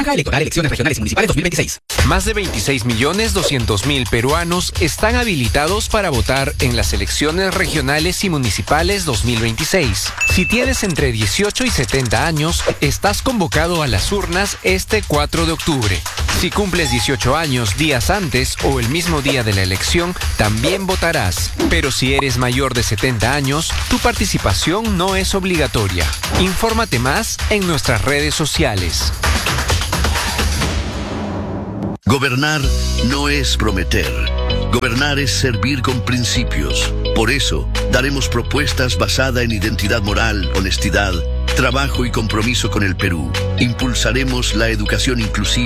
Caja Electoral Elecciones Regionales y Municipales 2026. Más de 26.200.000 peruanos están habilitados para votar en las elecciones regionales y municipales 2026. Si tienes entre 18 y 70 años, estás convocado a las urnas este 4 de octubre. Si cumples 18 años días antes o el mismo día de la elección, también votarás. Pero si eres mayor de 70 años, tu participación no es obligatoria. Infórmate más en nuestras redes sociales. Gobernar no es prometer. Gobernar es servir con principios. Por eso, daremos propuestas basadas en identidad moral, honestidad, trabajo y compromiso con el Perú. Impulsaremos la educación inclusiva